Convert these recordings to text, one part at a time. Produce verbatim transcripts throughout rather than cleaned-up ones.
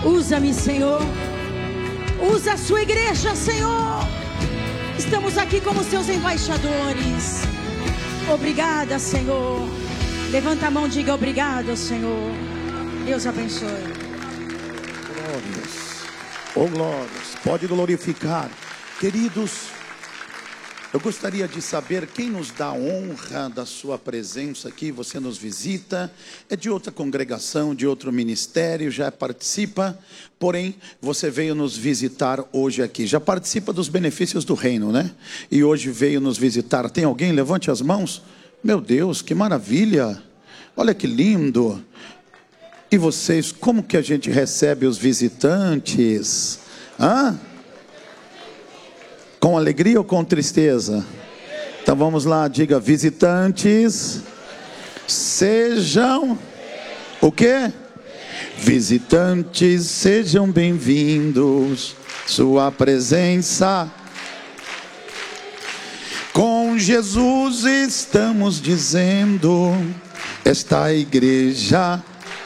Usa-me, Senhor. Usa a sua igreja, Senhor. Estamos aqui como seus embaixadores. Obrigada, Senhor. Levanta a mão e diga obrigado, Senhor. Deus abençoe. Glórias. Oh, glórias. Pode glorificar. Queridos, eu gostaria de saber quem nos dá a honra da sua presença aqui. Você nos visita, é de outra congregação, de outro ministério, já participa, porém você veio nos visitar hoje aqui. Já participa dos benefícios do reino, né? E hoje veio nos visitar. Tem alguém? Levante as mãos. Meu Deus, que maravilha! Olha que lindo! E vocês, como que a gente recebe os visitantes? Hã? Com alegria ou com tristeza? Então vamos lá, diga: visitantes, sejam o quê? Visitantes, sejam bem-vindos. Sua presença. Com Jesus estamos dizendo, esta igreja.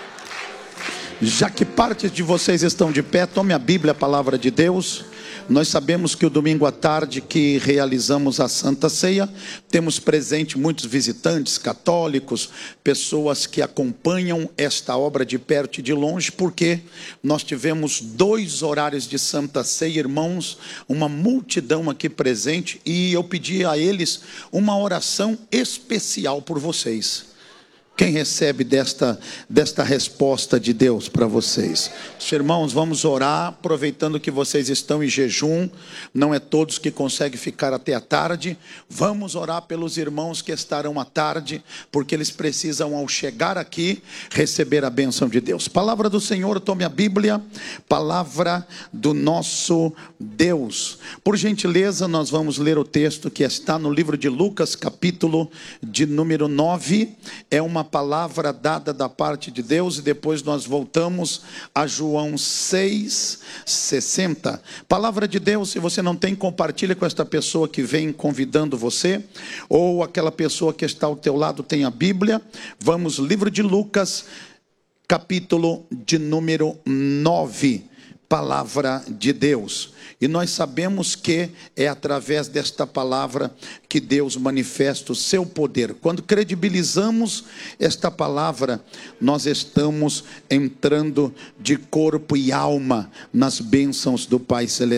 Já que partes de vocês estão de pé, tome a Bíblia, a palavra de Deus. Nós sabemos que o domingo à tarde que realizamos a Santa Ceia, temos presente muitos visitantes católicos, pessoas que acompanham esta obra de perto e de longe, porque nós tivemos dois horários de Santa Ceia, irmãos, uma multidão aqui presente, e eu pedi a eles uma oração especial por vocês. Quem recebe desta, desta resposta de Deus para vocês? Irmãos, vamos orar, aproveitando que vocês estão em jejum, não é todos que conseguem ficar até a tarde. Vamos orar pelos irmãos que estarão à tarde, porque eles precisam, ao chegar aqui, receber a bênção de Deus. Palavra do Senhor, tome a Bíblia, palavra do nosso Deus. Por gentileza, nós vamos ler o texto que está no livro de Lucas, capítulo de número nove, é uma palavra dada da parte de Deus, e depois nós voltamos a João seis, sessenta. Palavra de Deus. Se você não tem, compartilha com esta pessoa que vem convidando você, ou aquela pessoa que está ao teu lado tem a Bíblia. Vamos, livro de Lucas, capítulo de número nove, palavra de Deus. E nós sabemos que é através desta palavra que Deus manifesta o seu poder. Quando credibilizamos esta palavra, nós estamos entrando de corpo e alma nas bênçãos do Pai Celestial.